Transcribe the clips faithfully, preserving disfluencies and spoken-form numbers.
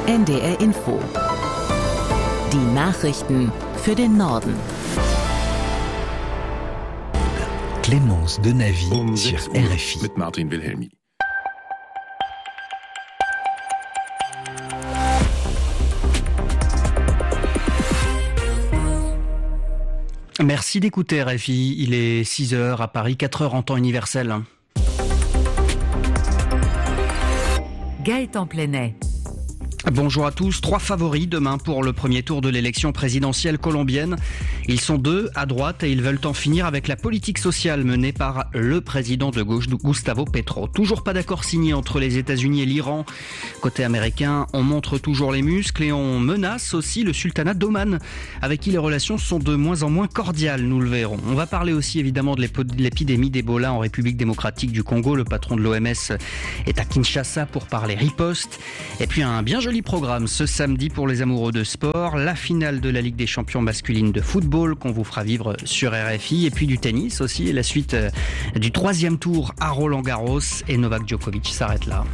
N D R Info. Die Nachrichten für den Norden. Clémence Denavy um sur R F I. Mit Martin Wilhelmi. Merci d'écouter R F I. Il est six heures à Paris, quatre heures en temps universel. Gaëtan Plenet. Bonjour à tous. Trois favoris demain pour le premier tour de l'élection présidentielle colombienne. Ils sont deux à droite et ils veulent en finir avec la politique sociale menée par le président de gauche, Gustavo Petro. Toujours pas d'accord signé entre les États-Unis et l'Iran. Côté américain, on montre toujours les muscles et on menace aussi le sultanat d'Oman, avec qui les relations sont de moins en moins cordiales, nous le verrons. On va parler aussi évidemment de l'épidémie d'Ebola en République démocratique du Congo. Le patron de l'O M S est à Kinshasa pour parler riposte. Et puis un bien joli programme ce samedi pour les amoureux de sport, la finale de la Ligue des champions masculine de football qu'on vous fera vivre sur R F I, et puis du tennis aussi, et la suite du troisième tour à Roland-Garros, et Novak Djokovic s'arrête là.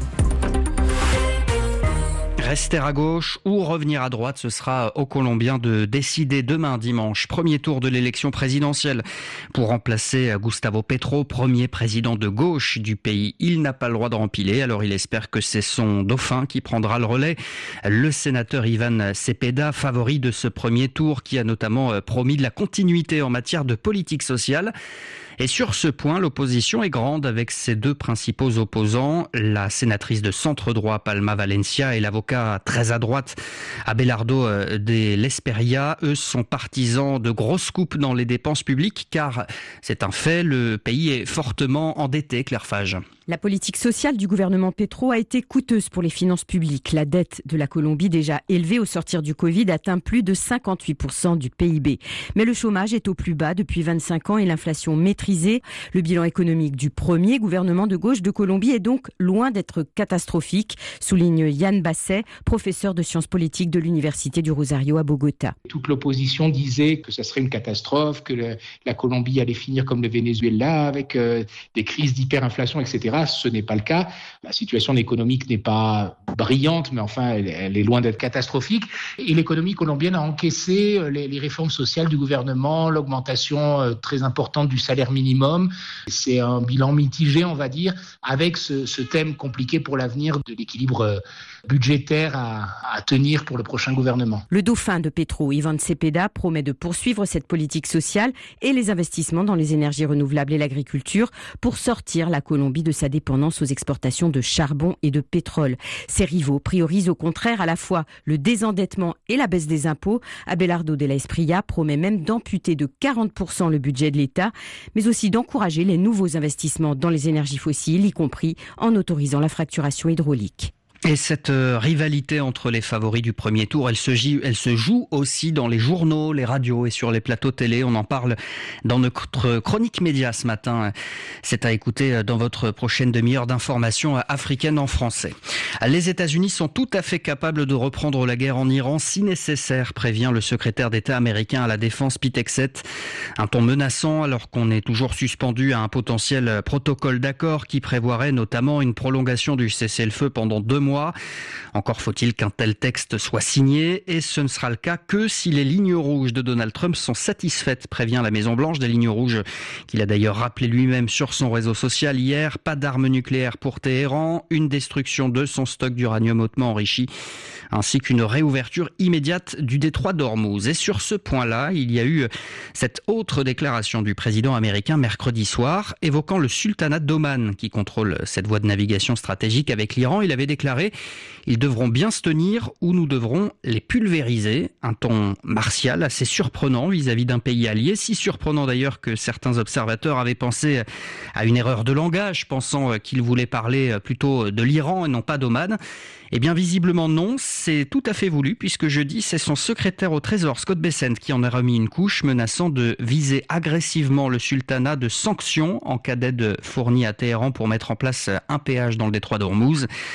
Rester à gauche ou revenir à droite, ce sera aux Colombiens de décider demain dimanche, premier tour de l'élection présidentielle, pour remplacer Gustavo Petro, premier président de gauche du pays. Il n'a pas le droit de rempiler, alors il espère que c'est son dauphin qui prendra le relais. Le sénateur Ivan Cepeda, favori de ce premier tour, qui a notamment promis de la continuité en matière de politique sociale. Et sur ce point, l'opposition est grande avec ses deux principaux opposants, la sénatrice de centre-droit Palma Valencia et l'avocat très à droite Abelardo de l'Esperia. Eux sont partisans de grosses coupes dans les dépenses publiques, car c'est un fait, le pays est fortement endetté, Claire Fage. La politique sociale du gouvernement Petro a été coûteuse pour les finances publiques. La dette de la Colombie, déjà élevée au sortir du Covid, atteint plus de cinquante-huit pour cent du P I B. Mais le chômage est au plus bas depuis vingt-cinq ans et l'inflation maîtrisée. Le bilan économique du premier gouvernement de gauche de Colombie est donc loin d'être catastrophique, souligne Yann Basset, professeur de sciences politiques de l'Université du Rosario à Bogota. Toute l'opposition disait que ça serait une catastrophe, que le, la Colombie allait finir comme le Venezuela avec euh, des crises d'hyperinflation, et cetera. Ce n'est pas le cas. La situation économique n'est pas brillante, mais enfin, elle, elle est loin d'être catastrophique. Et l'économie colombienne a encaissé les, les réformes sociales du gouvernement, l'augmentation euh, très importante du salaire minimum. C'est un bilan mitigé, on va dire, avec ce, ce thème compliqué pour l'avenir de l'équilibre budgétaire à, à tenir pour le prochain gouvernement. Le dauphin de Petro, Ivan Cepeda, promet de poursuivre cette politique sociale et les investissements dans les énergies renouvelables et l'agriculture pour sortir la Colombie de sa dépendance aux exportations de charbon et de pétrole. Ses rivaux priorisent au contraire à la fois le désendettement et la baisse des impôts. Abelardo de l'Esperia promet même d'amputer de quarante pour cent le budget de l'État, mais aussi d'encourager les nouveaux investissements dans les énergies fossiles, y compris en autorisant la fracturation hydraulique. Et cette rivalité entre les favoris du premier tour, elle se, joue, elle se joue aussi dans les journaux, les radios et sur les plateaux télé. On en parle dans notre chronique média ce matin. C'est à écouter dans votre prochaine demi-heure d'information africaine en français. Les États-Unis sont tout à fait capables de reprendre la guerre en Iran si nécessaire, prévient le secrétaire d'État américain à la Défense, Pete Hegseth. Un ton menaçant alors qu'on est toujours suspendu à un potentiel protocole d'accord qui prévoirait notamment une prolongation du cessez-le-feu pendant deux mois. Encore faut-il qu'un tel texte soit signé, et ce ne sera le cas que si les lignes rouges de Donald Trump sont satisfaites, prévient la Maison-Blanche, des lignes rouges qu'il a d'ailleurs rappelé lui-même sur son réseau social hier. Pas d'armes nucléaires pour Téhéran, une destruction de son stock d'uranium hautement enrichi, ainsi qu'une réouverture immédiate du détroit d'Ormuz. Et sur ce point-là, il y a eu cette autre déclaration du président américain mercredi soir, évoquant le sultanat d'Oman, qui contrôle cette voie de navigation stratégique avec l'Iran. Il avait déclaré « Ils devront bien se tenir ou nous devrons les pulvériser ». Un ton martial assez surprenant vis-à-vis d'un pays allié, si surprenant d'ailleurs que certains observateurs avaient pensé à une erreur de langage, pensant qu'il voulait parler plutôt de l'Iran et non pas d'Oman. Eh bien visiblement non, c'est tout à fait voulu, puisque jeudi, c'est son secrétaire au Trésor, Scott Bessent, qui en a remis une couche, menaçant de viser agressivement le sultanat de sanctions en cas d'aide fournie à Téhéran pour mettre en place un péage dans le détroit d'Ormuz.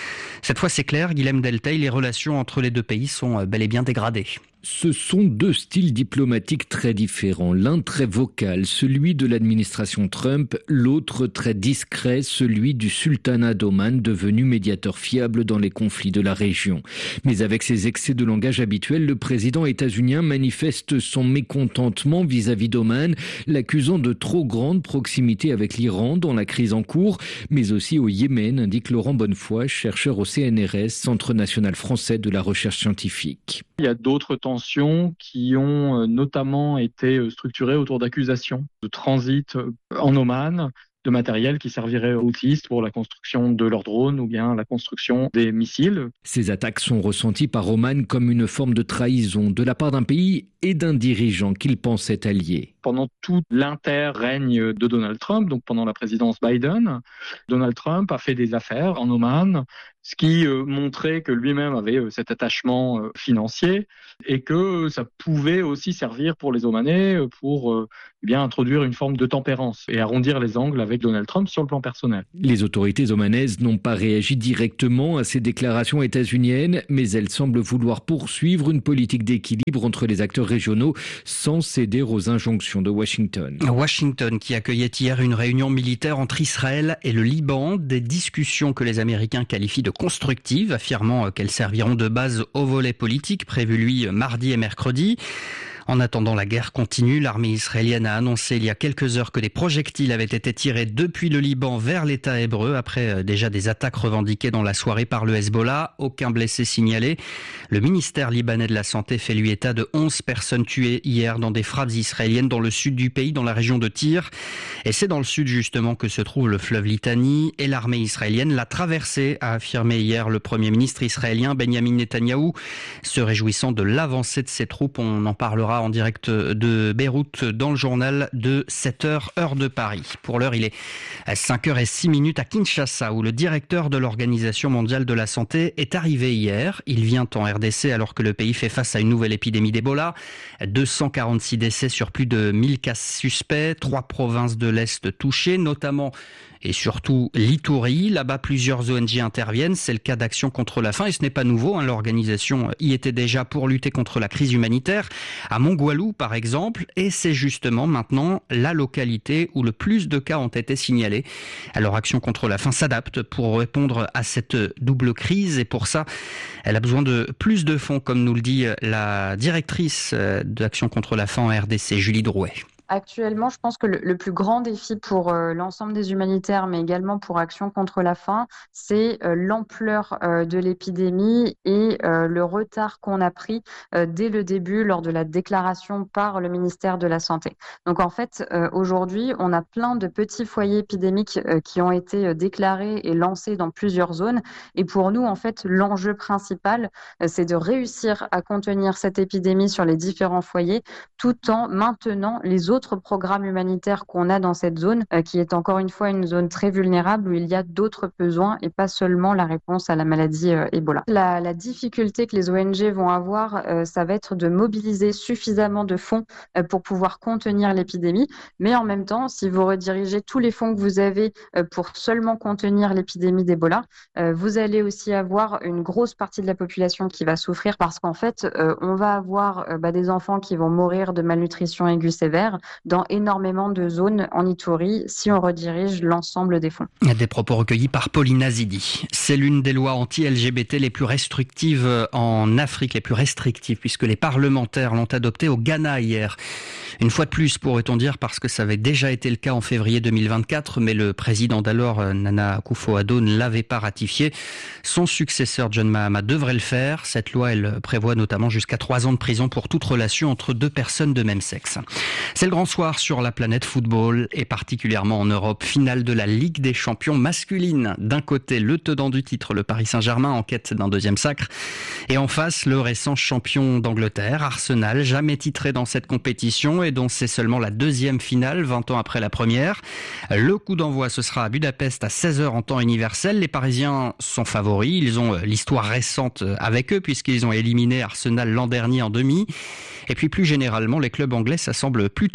Cette fois, c'est clair, Guilhem Delteil, les relations entre les deux pays sont bel et bien dégradées. Ce sont deux styles diplomatiques très différents. L'un très vocal, celui de l'administration Trump, l'autre très discret, celui du sultanat d'Oman, devenu médiateur fiable dans les conflits de la région. Mais avec ses excès de langage habituels, le président états-unien manifeste son mécontentement vis-à-vis d'Oman, l'accusant de trop grande proximité avec l'Iran dans la crise en cours, mais aussi au Yémen, indique Laurent Bonnefoy, chercheur au C N R S, Centre national français de la recherche scientifique. Il y a d'autres tensions qui ont notamment été structurées autour d'accusations de transit en Oman de matériel qui servirait aux Houthis pour la construction de leurs drones ou bien la construction des missiles. Ces attaques sont ressenties par Oman comme une forme de trahison de la part d'un pays et d'un dirigeant qu'il pensait allié. Pendant tout l'inter-règne de Donald Trump, donc pendant la présidence Biden, Donald Trump a fait des affaires en Oman, ce qui euh, montrait que lui-même avait euh, cet attachement euh, financier et que ça pouvait aussi servir pour les Omanais euh, pour euh, eh bien introduire une forme de tempérance et arrondir les angles avec Donald Trump sur le plan personnel. Les autorités omanaises n'ont pas réagi directement à ces déclarations états-uniennes, mais elles semblent vouloir poursuivre une politique d'équilibre entre les acteurs régionaux sans céder aux injonctions de Washington. Washington qui accueillait hier une réunion militaire entre Israël et le Liban, des discussions que les Américains qualifient de constructives, affirmant qu'elles serviront de base au volet politique prévu lui mardi et mercredi. En attendant, la guerre continue. L'armée israélienne a annoncé il y a quelques heures que des projectiles avaient été tirés depuis le Liban vers l'État hébreu après déjà des attaques revendiquées dans la soirée par le Hezbollah. Aucun blessé signalé. Le ministère libanais de la Santé fait lui état de onze personnes tuées hier dans des frappes israéliennes dans le sud du pays, dans la région de Tyr. Et c'est dans le sud justement que se trouve le fleuve Litani et l'armée israélienne l'a traversé, a affirmé hier le premier ministre israélien Benjamin Netanyahou, se réjouissant de l'avancée de ses troupes. On en parlera en direct de Beyrouth dans le journal de sept heures, heure de Paris. Pour l'heure, il est à cinq heures zéro six minutes à Kinshasa, où le directeur de l'Organisation mondiale de la santé est arrivé hier. Il vient en R D C alors que le pays fait face à une nouvelle épidémie d'Ebola. deux cent quarante-six décès sur plus de mille cas suspects, trois provinces de l'Est touchées, notamment et surtout l'Itourie. Là-bas, plusieurs O N G interviennent. C'est le cas d'Action contre la faim et ce n'est pas nouveau. Hein. L'organisation y était déjà pour lutter contre la crise humanitaire à Mongoualou, par exemple. Et c'est justement maintenant la localité où le plus de cas ont été signalés. Alors, Action contre la faim s'adapte pour répondre à cette double crise. Et pour ça, elle a besoin de plus de fonds, comme nous le dit la directrice d'Action contre la faim en R D C, Julie Drouet. Actuellement, je pense que le, le plus grand défi pour euh, l'ensemble des humanitaires, mais également pour Action contre la faim, c'est euh, l'ampleur euh, de l'épidémie et euh, le retard qu'on a pris euh, dès le début lors de la déclaration par le ministère de la Santé. Donc en fait, euh, aujourd'hui, on a plein de petits foyers épidémiques euh, qui ont été euh, déclarés et lancés dans plusieurs zones. Et pour nous, en fait, l'enjeu principal, euh, c'est de réussir à contenir cette épidémie sur les différents foyers, tout en maintenant les autres autres programmes humanitaires qu'on a dans cette zone, euh, qui est encore une fois une zone très vulnérable où il y a d'autres besoins et pas seulement la réponse à la maladie euh, Ebola. La, la difficulté que les O N G vont avoir, euh, ça va être de mobiliser suffisamment de fonds euh, pour pouvoir contenir l'épidémie, mais en même temps, si vous redirigez tous les fonds que vous avez euh, pour seulement contenir l'épidémie d'Ebola, euh, vous allez aussi avoir une grosse partie de la population qui va souffrir parce qu'en fait, euh, on va avoir euh, bah, des enfants qui vont mourir de malnutrition aiguë sévère dans énormément de zones en Itourie si on redirige l'ensemble des fonds. Des propos recueillis par Pauline Azidi. C'est l'une des lois anti-L G B T les plus restrictives en Afrique, les plus restrictives, puisque les parlementaires l'ont adoptée au Ghana hier. Une fois de plus, pourrait-on dire, parce que ça avait déjà été le cas en février deux mille vingt-quatre, mais le président d'alors, Nana Akufo-Addo, ne l'avait pas ratifié. Son successeur, John Mahama, devrait le faire. Cette loi, elle prévoit notamment jusqu'à trois ans de prison pour toute relation entre deux personnes de même sexe. C'est le grand soir sur la planète football, et particulièrement en Europe. Finale de la Ligue des champions masculine. D'un côté, le tenant du titre, le Paris Saint-Germain, en quête d'un deuxième sacre. Et en face, le récent champion d'Angleterre, Arsenal, jamais titré dans cette compétition, et dont c'est seulement la deuxième finale, vingt ans après la première. Le coup d'envoi, ce sera à Budapest à seize heures en temps universel. Les Parisiens sont favoris. Ils ont l'histoire récente avec eux, puisqu'ils ont éliminé Arsenal l'an dernier en demi. Et puis plus généralement, les clubs anglais, ça semble plutôt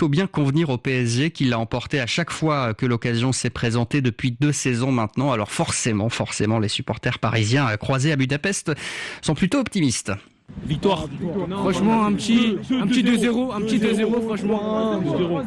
plutôt bien convenir au P S G qui l'a emporté à chaque fois que l'occasion s'est présentée depuis deux saisons maintenant. Alors forcément, forcément, les supporters parisiens croisés à Budapest sont plutôt optimistes. Victoire. Franchement, un petit, un petit deux zéro, un petit deux zéro, franchement.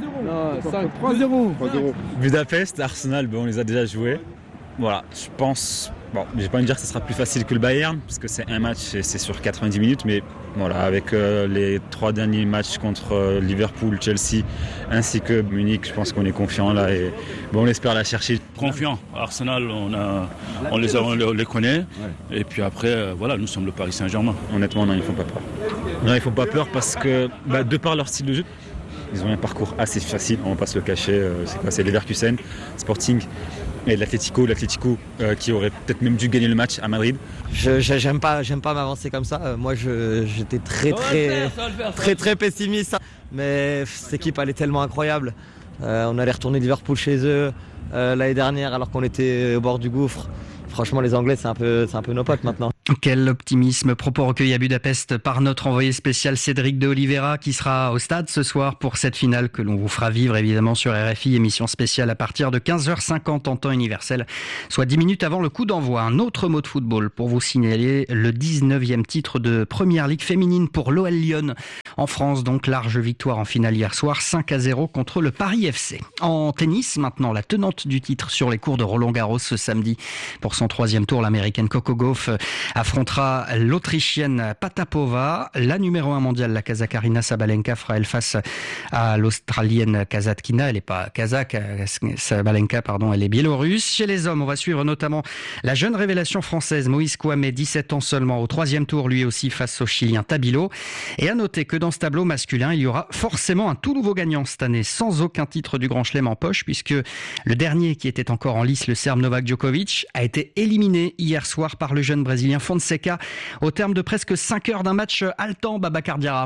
trois zéro. Budapest, Arsenal, bon, on les a déjà joués. Voilà, je pense, bon, je vais pas me dire que ce sera plus facile que le Bayern, parce que c'est un match et c'est sur quatre-vingt-dix minutes, mais voilà, avec euh, les trois derniers matchs contre euh, Liverpool, Chelsea, ainsi que Munich, je pense qu'on est confiant là et bon, on espère la chercher. Confiant, Arsenal, on, a, on, les, a, on les connaît, et puis après, euh, voilà, nous sommes le Paris Saint-Germain. Honnêtement, non, ils font pas peur. Non, ils font pas peur parce que, bah, de par leur style de jeu, ils ont un parcours assez facile, on va pas se le cacher, euh, c'est quoi, c'est Leverkusen, Sporting. Et l'Atlético, l'Atlético euh, qui aurait peut-être même dû gagner le match à Madrid. Je, j'aime pas, j'aime pas m'avancer comme ça. Euh, moi, je, j'étais très, très, faire, faire, très, très pessimiste. Mais cette équipe, elle est tellement incroyable. Euh, on allait retourner Liverpool chez eux euh, l'année dernière, alors qu'on était au bord du gouffre. Franchement, les Anglais, c'est un peu, c'est un peu nos potes maintenant. Quel optimisme, propos recueillis à Budapest par notre envoyé spécial Cédric de Oliveira qui sera au stade ce soir pour cette finale que l'on vous fera vivre évidemment sur R F I, émission spéciale à partir de quinze heures cinquante en temps universel, soit dix minutes avant le coup d'envoi. Un autre mot de football pour vous signaler le dix-neuvième titre de Première Ligue féminine pour l'O L Lyon. En France, donc, large victoire en finale hier soir, cinq à zéro contre le Paris F C. En tennis, maintenant, la tenante du titre sur les cours de Roland-Garros ce samedi. Pour son troisième tour, l'américaine Coco Gauff affrontera l'Autrichienne Patapova. La numéro un mondiale, la Kazakh Aryna Sabalenka, fera elle face à l'Australienne Kasatkina. Elle n'est pas kazakh, Sabalenka, pardon, elle est biélorusse. Chez les hommes, on va suivre notamment la jeune révélation française Moïse Kouamé, dix-sept ans seulement, au troisième tour, lui aussi face au Chilien Tabilo. Et à noter que dans ce tableau masculin, il y aura forcément un tout nouveau gagnant cette année, sans aucun titre du Grand Chelem en poche, puisque le dernier qui était encore en lice, le Serbe Novak Djokovic, a été éliminé hier soir par le jeune Brésilien Fonseca au terme de presque cinq heures d'un match haletant. Babacar Diarra.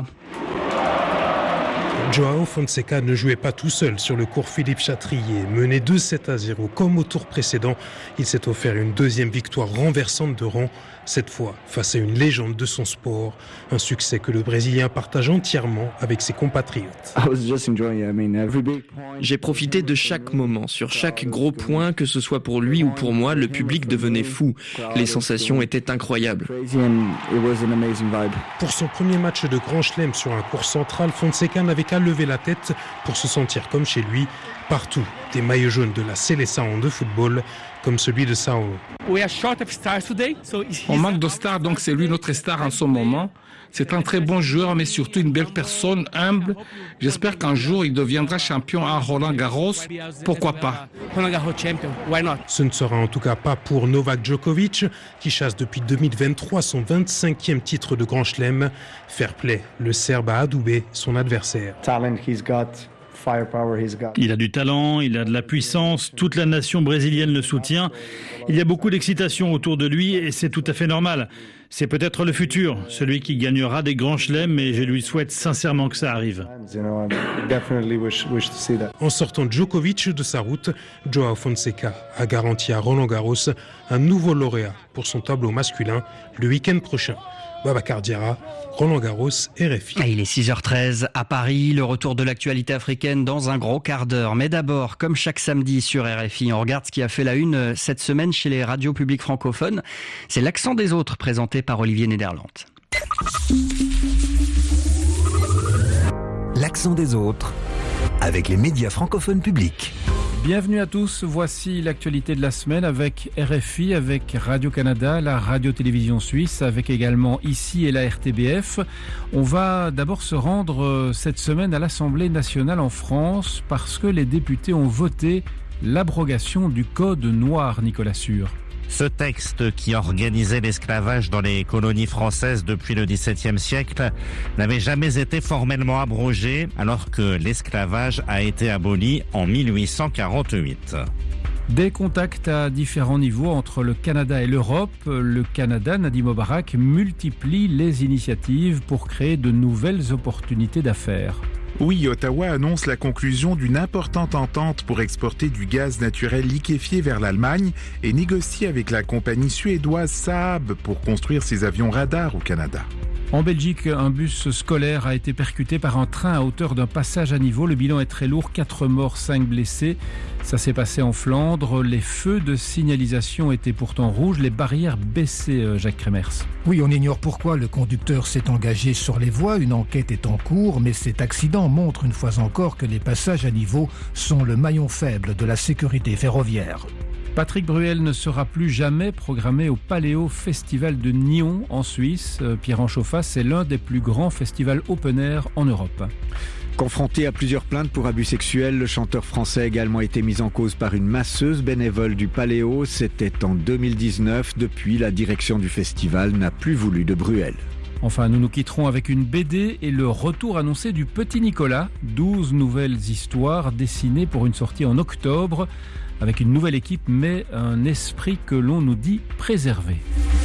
Joao Fonseca ne jouait pas tout seul sur le cours Philippe Chatrier. Mené deux sept à zéro comme au tour précédent, il s'est offert une deuxième victoire renversante de rang, cette fois face à une légende de son sport. Un succès que le Brésilien partage entièrement avec ses compatriotes. J'ai profité de chaque moment. Sur chaque gros point, que ce soit pour lui ou pour moi, le public devenait fou. Les sensations étaient incroyables. Pour son premier match de Grand Chelem sur un cours central, Fonseca n'avait qu'à lever la tête pour se sentir comme chez lui. Partout, des maillots jaunes de la Seleção de football, comme celui de Sao. On manque de stars, donc c'est lui notre star en ce moment. C'est un très bon joueur, mais surtout une belle personne, humble. J'espère qu'un jour, il deviendra champion à Roland-Garros. Pourquoi pas? Ce ne sera en tout cas pas pour Novak Djokovic, qui chasse depuis deux mille vingt-trois son vingt-cinquième titre de Grand Chelem. Fair play, le Serbe a adoubé son adversaire. Il a du talent, il a de la puissance, toute la nation brésilienne le soutient. Il y a beaucoup d'excitation autour de lui et c'est tout à fait normal. C'est peut-être le futur, celui qui gagnera des grands chelems, et je lui souhaite sincèrement que ça arrive. En sortant Djokovic de sa route, Joao Fonseca a garanti à Roland-Garros un nouveau lauréat pour son tableau masculin le week-end prochain. Babacar Diarra, Roland-Garros, R F I. Il est six heures treize à Paris, le retour de l'actualité africaine dans un gros quart d'heure. Mais d'abord, comme chaque samedi sur R F I, on regarde ce qui a fait la une cette semaine chez les radios publiques francophones. C'est l'accent des autres présenté par Olivier Nederland. L'accent des autres avec les médias francophones publics. Bienvenue à tous, voici l'actualité de la semaine avec R F I, avec Radio-Canada, la radio-télévision suisse, avec également ici et la R T B F. On va d'abord se rendre cette semaine à l'Assemblée nationale en France parce que les députés ont voté l'abrogation du Code noir, Nicolas Sûr. Ce texte qui organisait l'esclavage dans les colonies françaises depuis le dix-septième siècle n'avait jamais été formellement abrogé alors que l'esclavage a été aboli en mille huit cent quarante-huit. Des contacts à différents niveaux entre le Canada et l'Europe. Le Canada, Nadine Moubarak, multiplie les initiatives pour créer de nouvelles opportunités d'affaires. Oui, Ottawa annonce la conclusion d'une importante entente pour exporter du gaz naturel liquéfié vers l'Allemagne et négocie avec la compagnie suédoise Saab pour construire ses avions radars au Canada. En Belgique, un bus scolaire a été percuté par un train à hauteur d'un passage à niveau. Le bilan est très lourd, quatre morts, cinq blessés. Ça s'est passé en Flandre. Les feux de signalisation étaient pourtant rouges, les barrières baissaient, Jacques Kremers. Oui, on ignore pourquoi le conducteur s'est engagé sur les voies. Une enquête est en cours, mais cet accident montre une fois encore que les passages à niveau sont le maillon faible de la sécurité ferroviaire. Patrick Bruel ne sera plus jamais programmé au Paléo Festival de Nyon en Suisse. Pierre Anchoffa, c'est l'un des plus grands festivals open air en Europe. Confronté à plusieurs plaintes pour abus sexuels, le chanteur français a également été mis en cause par une masseuse bénévole du Paléo. C'était en deux mille dix-neuf. Depuis, la direction du festival n'a plus voulu de Bruel. Enfin, nous nous quitterons avec une B D et le retour annoncé du Petit Nicolas. douze nouvelles histoires dessinées pour une sortie en octobre, avec une nouvelle équipe, mais un esprit que l'on nous dit préservé.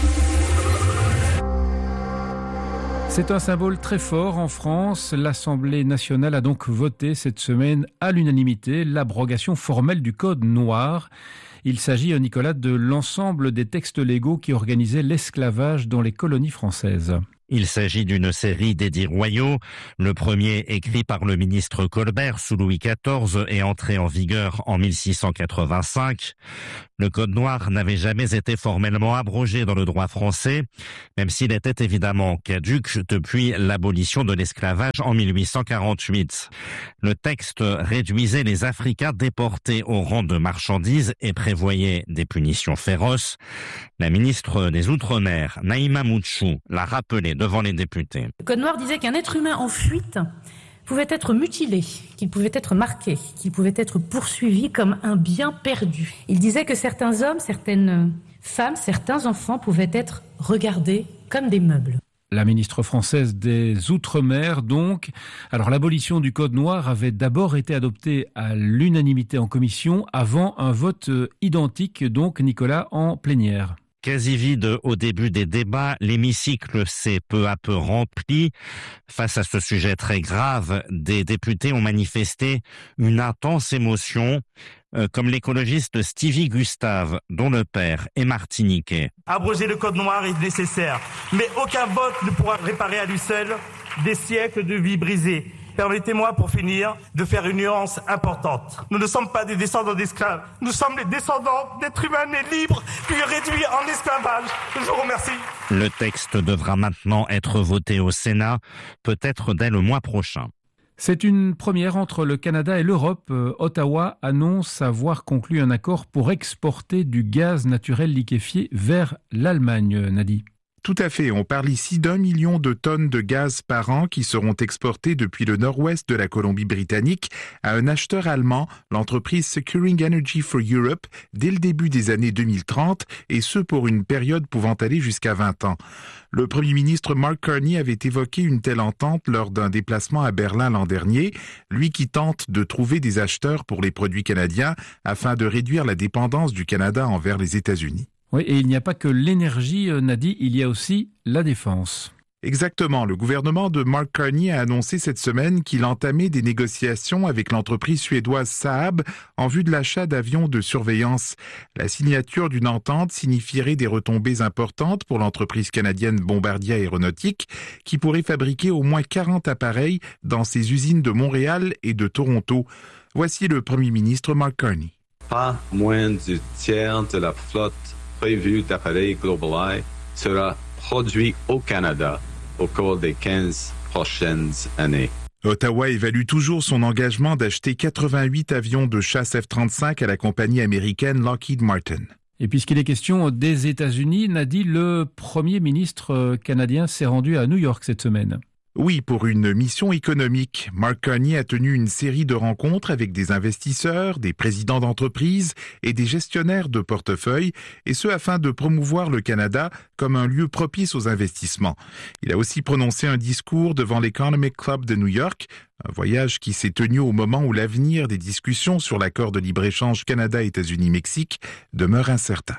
C'est un symbole très fort en France. L'Assemblée nationale a donc voté cette semaine à l'unanimité l'abrogation formelle du Code noir. Il s'agit, Nicolas, de l'ensemble des textes légaux qui organisaient l'esclavage dans les colonies françaises. Il s'agit d'une série d'édits royaux. Le premier, écrit par le ministre Colbert sous Louis quatorze, est entré en vigueur en mille six cent quatre-vingt-cinq. Le Code noir n'avait jamais été formellement abrogé dans le droit français, même s'il était évidemment caduc depuis l'abolition de l'esclavage en mille huit cent quarante-huit. Le texte réduisait les Africains déportés au rang de marchandises et prévoyait des punitions féroces. La ministre des Outre-mer, Naïma Moutchou, l'a rappelé devant les députés. Le Code noir disait qu'un être humain en fuite pouvait être mutilé, qu'il pouvait être marqué, qu'il pouvait être poursuivi comme un bien perdu. Il disait que certains hommes, certaines femmes, certains enfants pouvaient être regardés comme des meubles. La ministre française des Outre-mer, donc. Alors, l'abolition du Code noir avait d'abord été adoptée à l'unanimité en commission avant un vote identique, donc, Nicolas, en plénière. Quasi vide au début des débats, l'hémicycle s'est peu à peu rempli. Face à ce sujet très grave, des députés ont manifesté une intense émotion, euh, comme l'écologiste Stevie Gustave, dont le père est martiniquais. Abroger le Code noir est nécessaire, mais aucun vote ne pourra réparer à lui seul des siècles de vie brisées. Permettez-moi, pour finir, de faire une nuance importante. Nous ne sommes pas des descendants d'esclaves. Nous sommes les descendants d'êtres humains nés libres, puis réduits en esclavage. Je vous remercie. Le texte devra maintenant être voté au Sénat, peut-être dès le mois prochain. C'est une première entre le Canada et l'Europe. Euh, Ottawa annonce avoir conclu un accord pour exporter du gaz naturel liquéfié vers l'Allemagne, Nadi. Tout à fait. On parle ici d'un million de tonnes de gaz par an qui seront exportées depuis le nord-ouest de la Colombie-Britannique à un acheteur allemand, l'entreprise Securing Energy for Europe, dès le début des années deux mille trente, et ce pour une période pouvant aller jusqu'à vingt ans. Le Premier ministre Mark Carney avait évoqué une telle entente lors d'un déplacement à Berlin l'an dernier, lui qui tente de trouver des acheteurs pour les produits canadiens afin de réduire la dépendance du Canada envers les États-Unis. Oui, et il n'y a pas que l'énergie, Nadi, il y a aussi la défense. Exactement. Le gouvernement de Mark Carney a annoncé cette semaine qu'il entamait des négociations avec l'entreprise suédoise Saab en vue de l'achat d'avions de surveillance. La signature d'une entente signifierait des retombées importantes pour l'entreprise canadienne Bombardier Aéronautique qui pourrait fabriquer au moins quarante appareils dans ses usines de Montréal et de Toronto. Voici le Premier ministre Mark Carney. Pas moins du tiers de la flotte prévue d'appareils GlobalEye sera produit au Canada au cours des quinze prochaines années. Ottawa évalue toujours son engagement d'acheter quatre-vingt-huit avions de chasse F trente-cinq à la compagnie américaine Lockheed Martin. Et puisqu'il est question des États-Unis, Nadi, le Premier ministre canadien s'est rendu à New York cette semaine. Oui, pour une mission économique. Mark Carney a tenu une série de rencontres avec des investisseurs, des présidents d'entreprises et des gestionnaires de portefeuille, et ce afin de promouvoir le Canada comme un lieu propice aux investissements. Il a aussi prononcé un discours devant l'Economic Club de New York, un voyage qui s'est tenu au moment où l'avenir des discussions sur l'accord de libre-échange Canada-États-Unis-Mexique demeure incertain.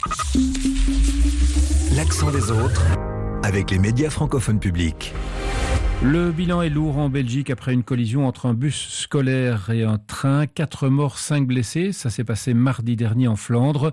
L'accent des autres avec les médias francophones publics. Le bilan est lourd en Belgique après une collision entre un bus scolaire et un train. Quatre morts, cinq blessés. Ça s'est passé mardi dernier en Flandre.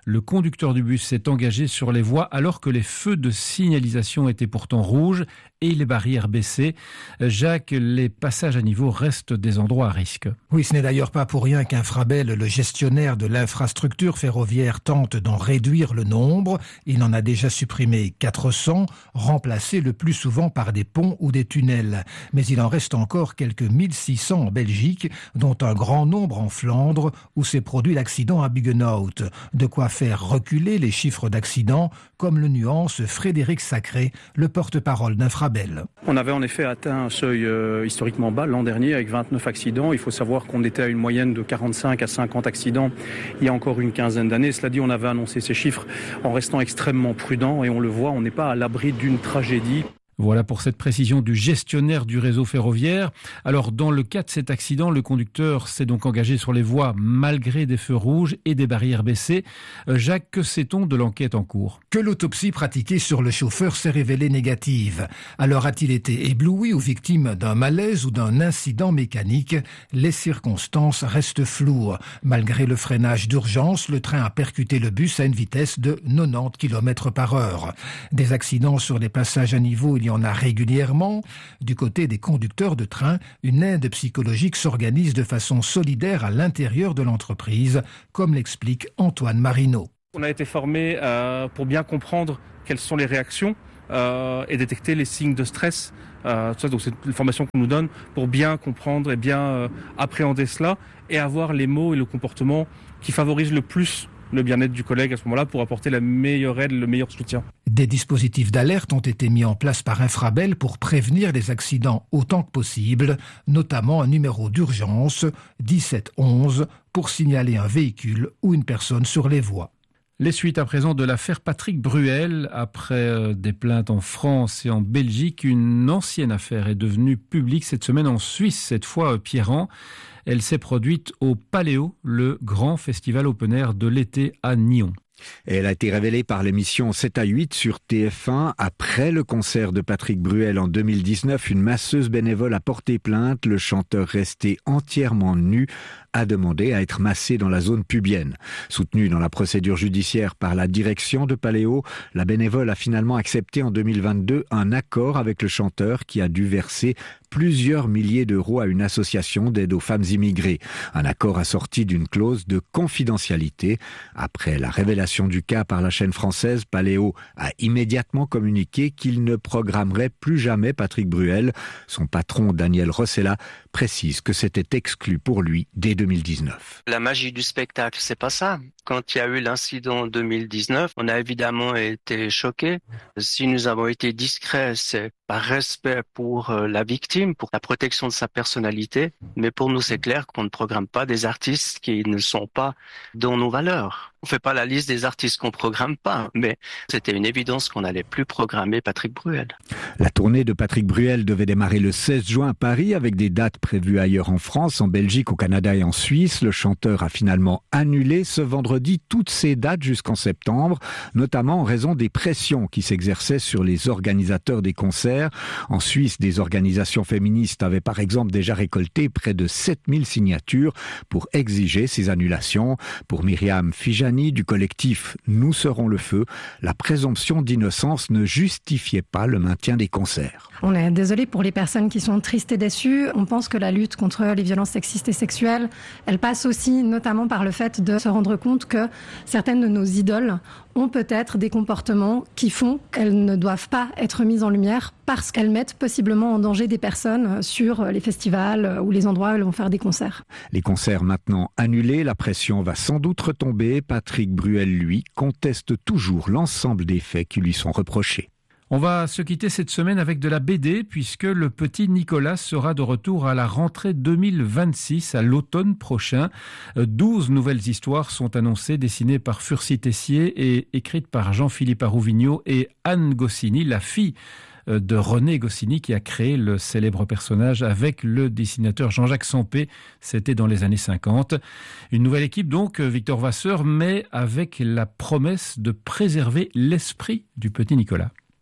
Le conducteur du bus s'est engagé sur les voies alors que les feux de signalisation étaient pourtant rouges et les barrières baissées. Jacques, les passages à niveau restent des endroits à risque. Oui, ce n'est d'ailleurs pas pour rien qu'Infrabel, le gestionnaire de l'infrastructure ferroviaire, tente d'en réduire le nombre. Il en a déjà supprimé quatre cents, remplacés le plus souvent par des ponts ou des tunnels. Mais il en reste encore quelques mille six cents en Belgique, dont un grand nombre en Flandre, où s'est produit l'accident à Buggenhout. De quoi faire reculer les chiffres d'accidents, comme le nuance Frédéric Sacré, le porte-parole d'Infrabel. On avait en effet atteint un seuil euh, historiquement bas l'an dernier avec vingt-neuf accidents. Il faut savoir qu'on était à une moyenne de quarante-cinq à cinquante accidents il y a encore une quinzaine d'années. Cela dit, on avait annoncé ces chiffres en restant extrêmement prudent et on le voit, on n'est pas à l'abri d'une tragédie. Voilà pour cette précision du gestionnaire du réseau ferroviaire. Alors, dans le cas de cet accident, le conducteur s'est donc engagé sur les voies malgré des feux rouges et des barrières baissées. Jacques, que sait-on de l'enquête en cours ? Que l'autopsie pratiquée sur le chauffeur s'est révélée négative. Alors, a-t-il été ébloui ou victime d'un malaise ou d'un incident mécanique ? Les circonstances restent floues. Malgré le freinage d'urgence, le train a percuté le bus à une vitesse de quatre-vingt-dix kilomètres par heure. Des accidents sur les passages à niveau, il y en a régulièrement. Du côté des conducteurs de train, une aide psychologique s'organise de façon solidaire à l'intérieur de l'entreprise, comme l'explique Antoine Marino. On a été formé euh, pour bien comprendre quelles sont les réactions euh, et détecter les signes de stress. Euh, ça, donc c'est une formation qu'on nous donne pour bien comprendre et bien euh, appréhender cela et avoir les mots et le comportement qui favorisent le plus le bien-être du collègue à ce moment-là pour apporter la meilleure aide, le meilleur soutien. Des dispositifs d'alerte ont été mis en place par Infrabel pour prévenir les accidents autant que possible, notamment un numéro d'urgence dix-sept onze pour signaler un véhicule ou une personne sur les voies. Les suites à présent de l'affaire Patrick Bruel. Après des plaintes en France et en Belgique, une ancienne affaire est devenue publique cette semaine en Suisse, cette fois Pierran. Elle s'est produite au Paléo, le grand festival open air de l'été à Nyon. Et elle a été révélée par l'émission sept à huit sur T F un. Après le concert de Patrick Bruel en deux mille dix-neuf, une masseuse bénévole a porté plainte. Le chanteur, resté entièrement nu, a demandé à être massé dans la zone pubienne. Soutenue dans la procédure judiciaire par la direction de Paléo, la bénévole a finalement accepté en deux mille vingt-deux un accord avec le chanteur qui a dû verser plusieurs milliers d'euros à une association d'aide aux femmes immigrées. Un accord assorti d'une clause de confidentialité. Après la révélation du cas par la chaîne française, Paléo a immédiatement communiqué qu'il ne programmerait plus jamais Patrick Bruel. Son patron Daniel Rossella précise que c'était exclu pour lui dès deux mille dix-neuf. La magie du spectacle, c'est pas ça. Quand il y a eu l'incident en deux mille dix-neuf, on a évidemment été choqués. Si nous avons été discrets, c'est par respect pour la victime, pour la protection de sa personnalité. Mais pour nous, c'est clair qu'on ne programme pas des artistes qui ne sont pas dans nos valeurs. On fait pas la liste des artistes qu'on programme pas, mais c'était une évidence qu'on n'allait plus programmer Patrick Bruel. La tournée de Patrick Bruel devait démarrer le seize juin à Paris avec des dates prévues ailleurs en France, en Belgique, au Canada et en Suisse. Le chanteur a finalement annulé ce vendredi toutes ces dates jusqu'en septembre, notamment en raison des pressions qui s'exerçaient sur les organisateurs des concerts. En Suisse, des organisations féministes avaient par exemple déjà récolté près de sept mille signatures pour exiger ces annulations. Pour Myriam Fijani du collectif Nous serons le feu, la présomption d'innocence ne justifiait pas le maintien des concerts. On est désolé pour les personnes qui sont tristes et déçues. On pense que la lutte contre les violences sexistes et sexuelles, elle passe aussi notamment par le fait de se rendre compte que certaines de nos idoles ont peut-être des comportements qui font qu'elles ne doivent pas être mises en lumière parce qu'elles mettent possiblement en danger des personnes sur les festivals ou les endroits où elles vont faire des concerts. Les concerts maintenant annulés, la pression va sans doute retomber. Patrick Bruel, lui, conteste toujours l'ensemble des faits qui lui sont reprochés. On va se quitter cette semaine avec de la B D puisque le petit Nicolas sera de retour à la rentrée deux mille vingt-six, à l'automne prochain. douze nouvelles histoires sont annoncées, dessinées par Furcy Tessier et écrites par Jean-Philippe Arouvigno et Anne Goscinny, la fille de René Goscinny qui a créé le célèbre personnage avec le dessinateur Jean-Jacques Sampé. C'était dans les années cinquante. Une nouvelle équipe donc, Victor Vasseur, mais avec la promesse de préserver l'esprit du petit Nicolas.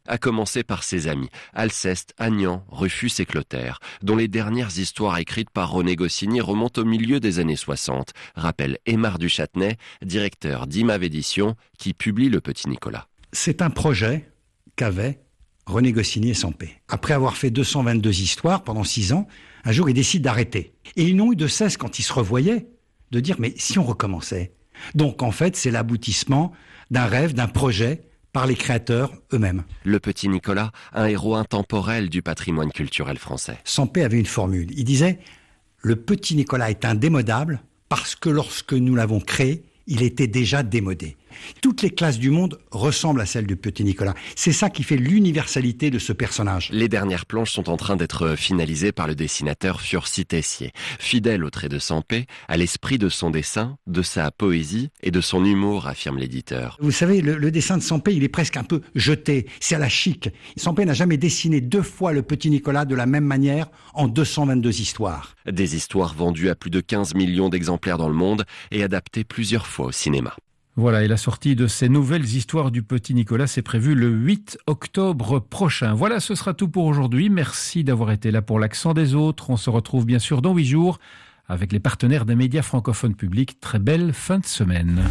à commencer par ses amis, Alceste, Agnan, Rufus et Clotaire, dont les dernières histoires écrites par René Goscinny remontent au milieu des années soixante, rappelle Aymar Duchâtenay, directeur d'I M A V Éditions, qui publie Le Petit Nicolas. C'est un projet qu'avaient René Goscinny et Sampé. Après avoir fait deux cent vingt-deux histoires pendant six ans, un jour ils décident d'arrêter. Et ils n'ont eu de cesse, quand ils se revoyaient, de dire « mais si on recommençait ?» Donc en fait, c'est l'aboutissement d'un rêve, d'un projet par les créateurs eux-mêmes. Le Petit Nicolas, un héros intemporel du patrimoine culturel français. Sampé avait une formule. Il disait « le Petit Nicolas est indémodable parce que lorsque nous l'avons créé, il était déjà démodé. » Toutes les classes du monde ressemblent à celles du Petit Nicolas. C'est ça qui fait l'universalité de ce personnage. Les dernières planches sont en train d'être finalisées par le dessinateur Furcy Tessier. Fidèle au trait de Sampé, à l'esprit de son dessin, de sa poésie et de son humour, affirme l'éditeur. Vous savez, le, le dessin de Sampé, il est presque un peu jeté. C'est à la chic. Sampé n'a jamais dessiné deux fois le Petit Nicolas de la même manière en deux cent vingt-deux histoires. Des histoires vendues à plus de quinze millions d'exemplaires dans le monde et adaptées plusieurs fois au cinéma. Voilà, et la sortie de ces nouvelles histoires du Petit Nicolas, c'est prévu le huit octobre prochain. Voilà, ce sera tout pour aujourd'hui. Merci d'avoir été là pour l'Accent des autres. On se retrouve bien sûr dans huit jours avec les partenaires des médias francophones publics. Très belle fin de semaine.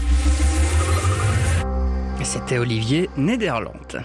C'était Olivier Nederland.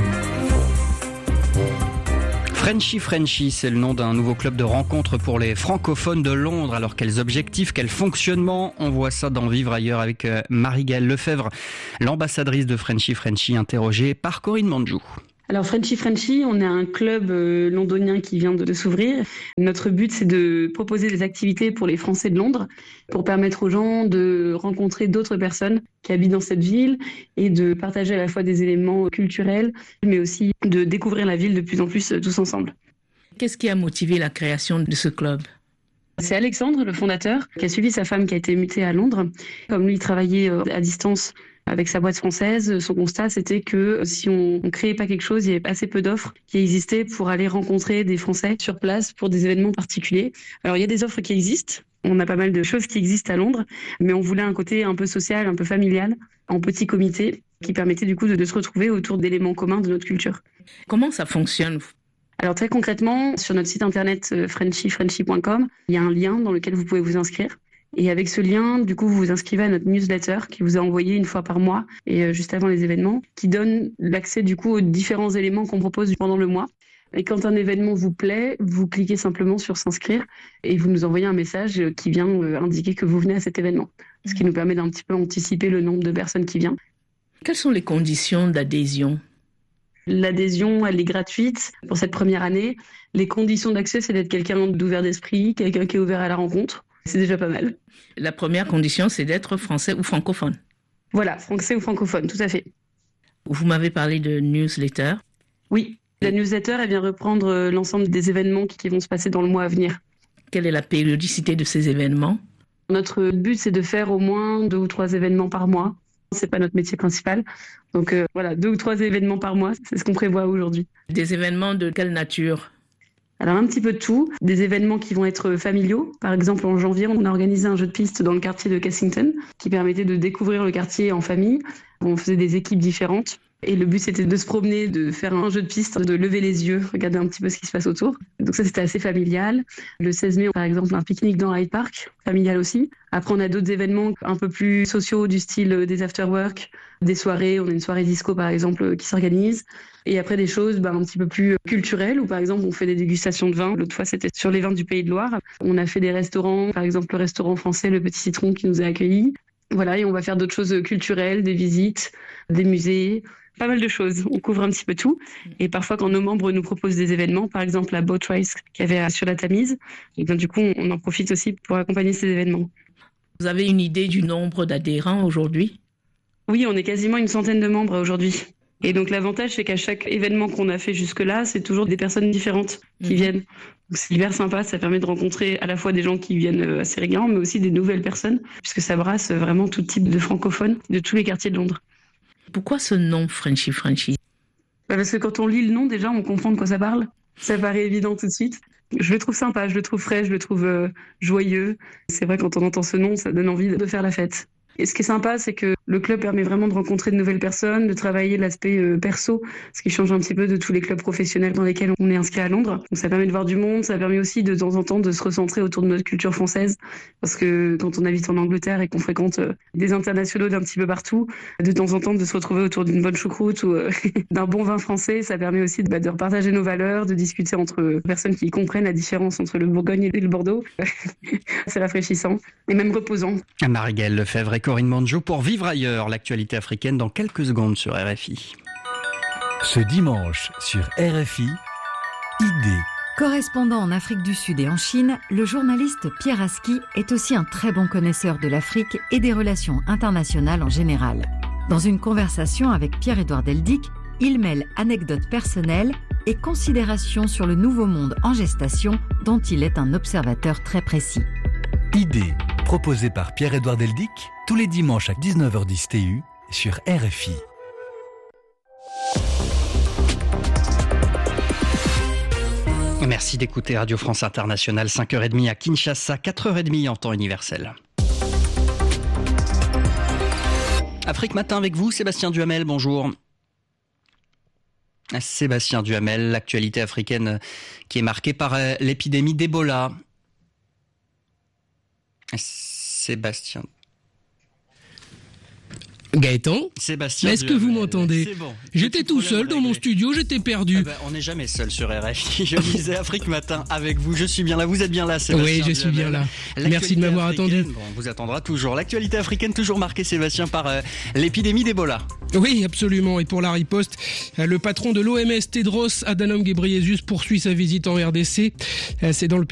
Frenchy Frenchy, c'est le nom d'un nouveau club de rencontre pour les francophones de Londres. Alors quels objectifs, quel fonctionnement? On voit ça dans Vivre ailleurs avec Marie-Gaëlle Lefebvre, l'ambassadrice de Frenchy Frenchy, interrogée par Corinne Manjou. Alors Frenchy Frenchy, on est un club euh, londonien qui vient de, de s'ouvrir. Notre but, c'est de proposer des activités pour les Français de Londres, pour permettre aux gens de rencontrer d'autres personnes qui habitent dans cette ville et de partager à la fois des éléments culturels, mais aussi de découvrir la ville de plus en plus euh, tous ensemble. Qu'est-ce qui a motivé la création de ce club ? C'est Alexandre, le fondateur, qui a suivi sa femme qui a été mutée à Londres. Comme lui, il travaillait euh, à distance avec sa boîte française, son constat, c'était que si on ne créait pas quelque chose, il y avait assez peu d'offres qui existaient pour aller rencontrer des Français sur place pour des événements particuliers. Alors, il y a des offres qui existent. On a pas mal de choses qui existent à Londres, mais on voulait un côté un peu social, un peu familial, en petit comité, qui permettait du coup de, de se retrouver autour d'éléments communs de notre culture. Comment ça fonctionne ? Alors très concrètement, sur notre site internet frenchy frenchy point com, il y a un lien dans lequel vous pouvez vous inscrire. Et avec ce lien, du coup, vous vous inscrivez à notre newsletter qui vous est envoyée une fois par mois et euh, juste avant les événements, qui donne l'accès du coup aux différents éléments qu'on propose pendant le mois. Et quand un événement vous plaît, vous cliquez simplement sur s'inscrire et vous nous envoyez un message qui vient euh, indiquer que vous venez à cet événement. Ce qui nous permet d'un petit peu anticiper le nombre de personnes qui viennent. Quelles sont les conditions d'adhésion ? L'adhésion, elle est gratuite pour cette première année. Les conditions d'accès, c'est d'être quelqu'un d'ouvert d'esprit, quelqu'un qui est ouvert à la rencontre. C'est déjà pas mal. La première condition, c'est d'être français ou francophone. Voilà, français ou francophone, tout à fait. Vous m'avez parlé de newsletter. Oui, la newsletter, elle vient reprendre l'ensemble des événements qui vont se passer dans le mois à venir. Quelle est la périodicité de ces événements ? Notre but, c'est de faire au moins deux ou trois événements par mois. C'est pas notre métier principal. Donc euh, voilà, deux ou trois événements par mois, c'est ce qu'on prévoit aujourd'hui. Des événements de quelle nature ? Alors un petit peu de tout, des événements qui vont être familiaux. Par exemple, en janvier, on a organisé un jeu de piste dans le quartier de Kensington qui permettait de découvrir le quartier en famille. On faisait des équipes différentes. Et le but, c'était de se promener, de faire un jeu de piste, de lever les yeux, regarder un petit peu ce qui se passe autour. Donc ça, c'était assez familial. Le seize mai, par exemple, un pique-nique dans Hyde Park, familial aussi. Après, on a d'autres événements un peu plus sociaux, du style des after-work, des soirées. On a une soirée disco, par exemple, qui s'organise. Et après, des choses bah, un petit peu plus culturelles, où par exemple, on fait des dégustations de vin. L'autre fois, c'était sur les vins du Pays de Loire. On a fait des restaurants, par exemple, le restaurant français Le Petit Citron qui nous a accueillis. Voilà, et on va faire d'autres choses culturelles, des visites, des musées, pas mal de choses. On couvre un petit peu tout. Et parfois, quand nos membres nous proposent des événements, par exemple la boat race qu'il y avait sur la Tamise, et bien du coup, on en profite aussi pour accompagner ces événements. Vous avez une idée du nombre d'adhérents aujourd'hui ? Oui, on est quasiment une centaine de membres aujourd'hui. Et donc l'avantage, c'est qu'à chaque événement qu'on a fait jusque-là, c'est toujours des personnes différentes qui mmh. viennent. Donc c'est hyper sympa, ça permet de rencontrer à la fois des gens qui viennent assez régulièrement, mais aussi des nouvelles personnes, puisque ça brasse vraiment tout type de francophones de tous les quartiers de Londres. Pourquoi ce nom Frenchy Frenchy ? Bah parce que quand on lit le nom, déjà, on comprend de quoi ça parle. Ça paraît évident tout de suite. Je le trouve sympa, je le trouve frais, je le trouve euh, joyeux. C'est vrai, quand on entend ce nom, ça donne envie de faire la fête. Et ce qui est sympa, c'est que Le club permet vraiment de rencontrer de nouvelles personnes, de travailler l'aspect euh, perso, ce qui change un petit peu de tous les clubs professionnels dans lesquels on est inscrit à Londres. Donc ça permet de voir du monde, ça permet aussi de temps en temps de se recentrer autour de notre culture française, parce que quand on habite en Angleterre et qu'on fréquente euh, des internationaux d'un petit peu partout, de temps en temps de se retrouver autour d'une bonne choucroute ou euh, d'un bon vin français, ça permet aussi de, bah, de repartager nos valeurs, de discuter entre personnes qui comprennent la différence entre le Bourgogne et le Bordeaux. C'est rafraîchissant et même reposant. Marie-Gaëlle Lefebvre et Corinne Manjo pour Vivre ailleurs, l'actualité africaine dans quelques secondes sur R F I. Ce dimanche sur R F I, Idée. Correspondant en Afrique du Sud et en Chine, le journaliste Pierre Aski est aussi un très bon connaisseur de l'Afrique et des relations internationales en général. Dans une conversation avec Pierre-Édouard Deldic, il mêle anecdotes personnelles et considérations sur le nouveau monde en gestation dont il est un observateur très précis. Idée, proposée par Pierre-Édouard Deldic, tous les dimanches à dix-neuf heures dix T U sur R F I. Merci d'écouter Radio France Internationale, cinq heures trente à Kinshasa, quatre heures trente en temps universel. Afrique Matin avec vous, Sébastien Duhamel, bonjour. Sébastien Duhamel, l'actualité africaine qui est marquée par l'épidémie d'Ebola. Sébastien. Gaëtan, Sébastien est-ce que vous m'entendez? bon. J'étais tout seul dans mon studio, j'étais perdu. Ah ben, on n'est jamais seul sur R F I. Je disais Afrique Matin avec vous. Je suis bien là. Vous êtes bien là, Sébastien? Oui, je suis bien là. Merci de m'avoir attendu. Bon, on vous attendra toujours. L'actualité africaine toujours marquée, Sébastien, par euh, l'épidémie d'Ebola. Oui, absolument. Et pour la riposte, le patron de l'O M S, Tedros Adhanom Ghebreyesus, poursuit sa visite en R D C. C'est dans le